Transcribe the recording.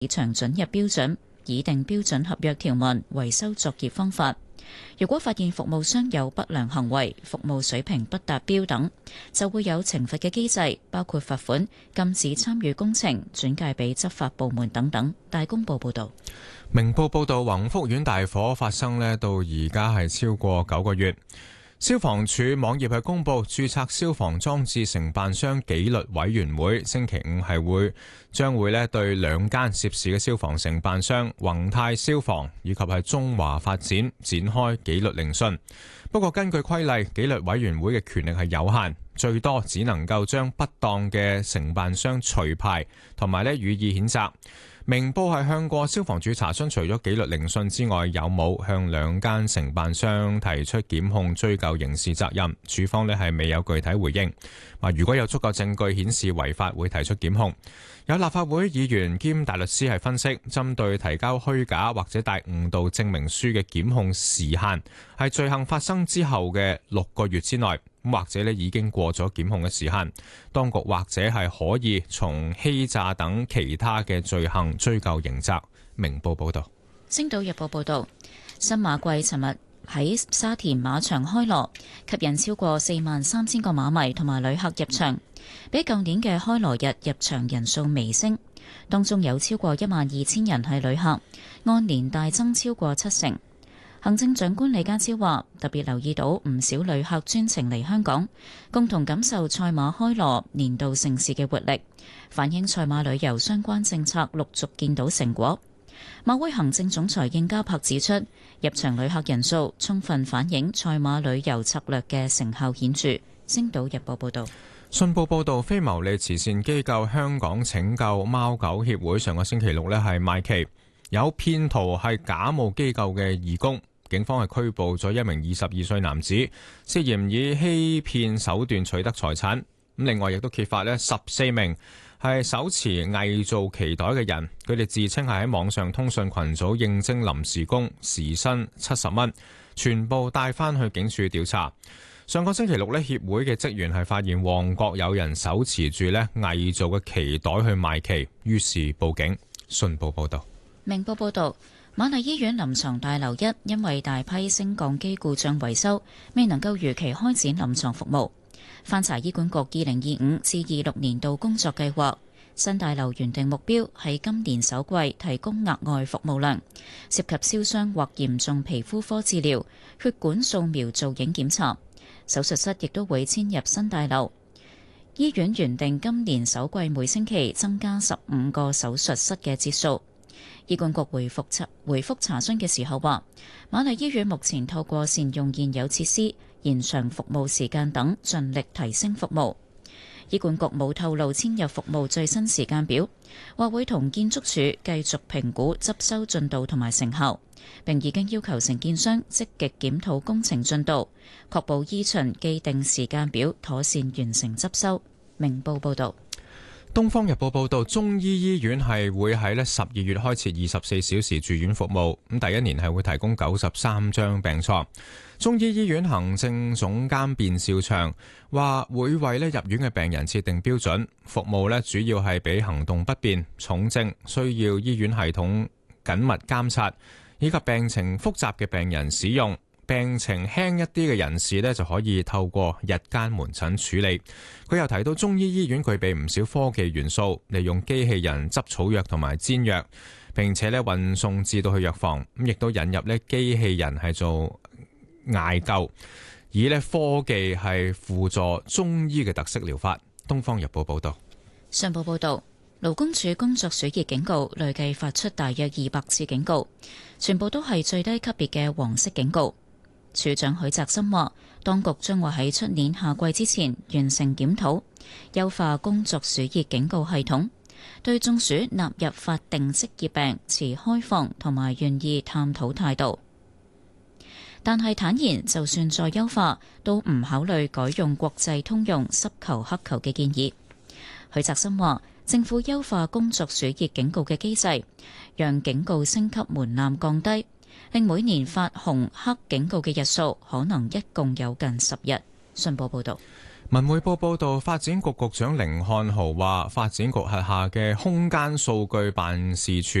市場准入標準，擬定標準合約條文、維修作業方法。如果發現服務商有不良行為、服務水平不達標等，就會有懲罰嘅機制，包括罰款、禁止參與工程、轉介俾執法部門等等。大公報報導。 明報報導，宏福苑大火發生到而家係超過9個月。消防處網頁係公佈，註冊消防裝置承辦商紀律委員會星期五將會對2間涉事嘅消防承辦商宏泰消防以及係中華發展展開紀律聆訊。不過根據規例，紀律委員會嘅權力係有限，最多只能夠將不當嘅承辦商除牌同埋予以譴責。明報係向過消防處查詢，除咗紀律聆訊之外，有冇向2間承辦商提出檢控追究刑事責任？處方係未有具體回應。話如果有足夠證據顯示違法，會提出檢控。有立法會議員兼大律師係分析，針對提交虛假或者帶誤導證明書嘅檢控時限係罪行發生之後嘅6個月之內，或者已經過咗檢控嘅時限，當局或者係可以從欺詐等其他嘅罪行追究刑責。明報報道。 星島日報報道，新馬季尋日喺沙田馬場開鑼，吸引超過43000個馬迷同埋旅客入場，比舊年嘅開鑼日入場人數微升，當中有超過12000人係旅客，按年大增超過70%。行政長官李家超話，特別留意到唔少旅客專程嚟香港，共同感受賽馬開鑼年度盛事嘅活力，反映賽馬旅遊相關政策陸續見到成果。馬會行政總裁應家柏指出，入場旅客人數充分反映賽馬旅遊策略嘅成效顯著。星島日報報道。 信報報導，非牟利慈善機構香港拯救貓狗協會上個星期六係賣旗，有騙徒係假冒機構嘅義工。警方係拘捕咗一名22歲男子，涉嫌以欺騙手段取得財產。另外亦都揭發14名係手持偽造旗袋嘅人，佢哋自稱係喺網上通訊群組應徵臨時工，時薪70蚊，全部帶返去警署調查。上個星期六協會嘅職員係發現旺角有人手持住偽造嘅旗袋去賣旗，於是報警。信報報道。 明報報道。瑪麗醫院臨床大樓1因為大批升降機故障維修，未能夠如期開展臨床服務。翻查醫管局2025至26年度工作計劃，新大樓原定目標係今年首季提供額外服務量，涉及燒傷或嚴重皮膚科治療、血管掃描造影檢查。手術室亦都會遷入新大樓。醫院原定今年首季每星期增加15個手術室嘅節數。醫管局回覆查詢嘅時候話，瑪麗醫院目前透過善用現有設施、延長服務時間等，盡力提升服務。醫管局冇透露遷入服務最新時間表，話會同建築署繼續評估執收進度同埋成效，並已經要求承建商積極檢討工程進度，確保依循既定時間表妥善完成執收。明報報道。 東方日報報道，中醫醫院係會喺12月開設24小時住院服務，咁第一年係會提供93張病床。中醫醫院行政總監卞兆祥話，會為入院嘅病人設定標準，服務主要係俾行動不便、重症需要醫院系統緊密監察以及病情複雜嘅病人使用。病情輕一啲嘅人士就可以透過日間門診處理。佢又提到，中醫醫院具備唔少科技元素，利用機器人執草藥同埋煎藥，並且運送至到去藥房。咁亦都引入機器人係做艾灸，以科技係輔助中醫嘅特色療法。東方日報報道。 上報報道，勞工處工作暑熱警告累計發出大約200次警告，全部都係最低級別嘅黃色警告。處長許澤森話，當局將會喺出年夏季之前完成檢討，優化工作暑熱警告系統，對中暑納入法定職業病持開放同埋願意探討態度。但係坦言，就算再優化，都唔考慮改用國際通用濕球黑球嘅建議。許澤森話，政府優化工作暑熱警告嘅機制，讓警告升級門檻降低，令每年發紅黑警告嘅日數可能一共有近10日。信報報道。 文匯報報道，發展局局長甯漢豪話，發展局轄下嘅空間數據辦事處